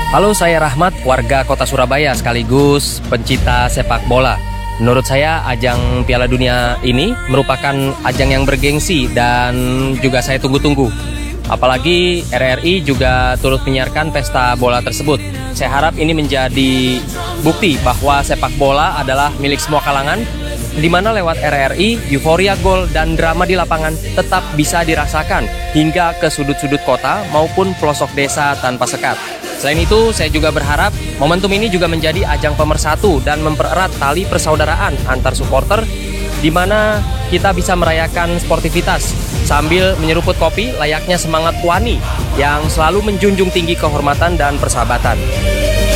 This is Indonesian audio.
Halo, saya Rahmat, warga kota Surabaya sekaligus pencinta sepak bola. Menurut saya, ajang Piala Dunia ini merupakan ajang yang bergengsi dan juga saya tunggu-tunggu. Apalagi RRI juga turut menyiarkan pesta bola tersebut. Saya harap ini menjadi bukti bahwa sepak bola adalah milik semua kalangan, di mana lewat RRI, euforia gol dan drama di lapangan tetap bisa dirasakan hingga ke sudut-sudut kota maupun pelosok desa tanpa sekat. Selain itu, saya juga berharap momentum ini juga menjadi ajang pemersatu dan mempererat tali persaudaraan antar supporter, di mana kita bisa merayakan sportivitas sambil menyeruput kopi layaknya semangat Wani yang selalu menjunjung tinggi kehormatan dan persahabatan.